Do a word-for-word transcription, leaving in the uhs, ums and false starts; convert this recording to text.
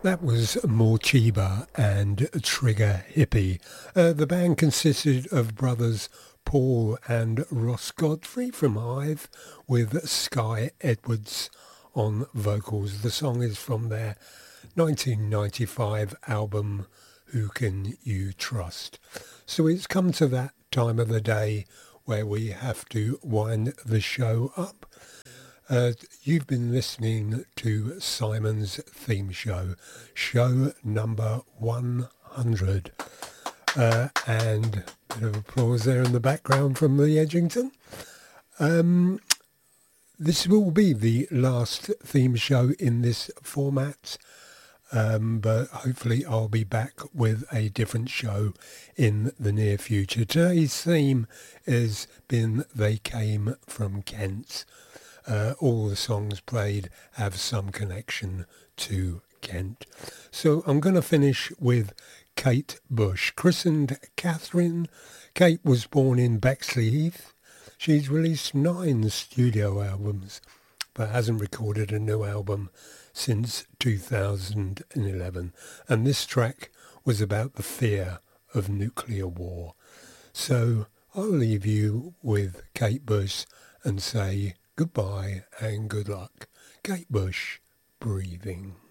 That was Morcheeba and Trigger Hippie. Uh, the band consisted of brothers Paul and Ross Godfrey from Hive, with Sky Edwards on vocals. The song is from their nineteen ninety-five album Who Can You Trust? So it's come to that time of the day where we have to wind the show up. Uh, you've been listening to Simon's Theme Show, show number one hundred. Uh, and a bit of applause there in the background from the Edgington. Um, this will be the last theme show in this format, um, but hopefully I'll be back with a different show in the near future. Today's theme has been They Came From Kent. Uh, all the songs played have some connection to Kent. So I'm going to finish with Kate Bush. Christened Catherine, Kate was born in Bexley Heath. She's released nine studio albums, but hasn't recorded a new album since two thousand eleven. And this track was about the fear of nuclear war. So I'll leave you with Kate Bush and say goodbye and good luck. Kate Bush, Breathing.